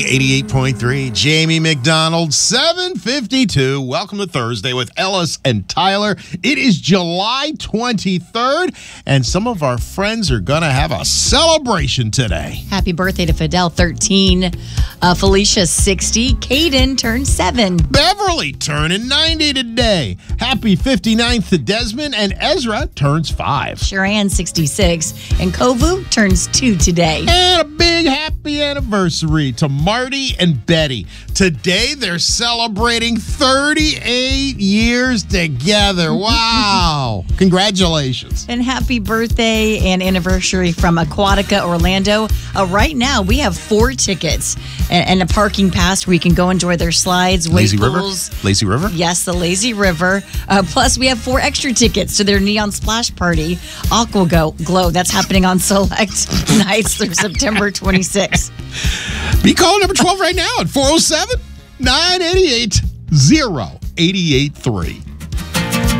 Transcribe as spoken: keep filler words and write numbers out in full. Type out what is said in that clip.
eighty-eight point three, Jamie McDonald, seven fifty-two. Welcome to Thursday with Ellis and Tyler. It is July twenty-third, and some of our friends are going to have a celebration today. Happy birthday to Fidel, thirteen. Uh, Felicia, sixty. Caden turned seven. Beverly turning ninety today. Happy fifty-ninth to Desmond, and Ezra turns five. Sharan, sixty-six. And Kovu turns two today. And a big happy anniversary to Marty and Betty. Today they're celebrating thirty-eight years together. Wow. Congratulations. And happy birthday and anniversary from Aquatica Orlando. Uh, right now, we have four tickets and, and a parking pass where you can go enjoy their slides, wave Lazy River? pools. Lazy River? Yes, the Lazy River. Uh, plus, we have four extra tickets to their Neon Splash Party, Aqua Go- Glow. That's happening on select nights through September twenty-sixth. Be calling number twelve right now at four oh seven, nine eight eight, oh eight eight three.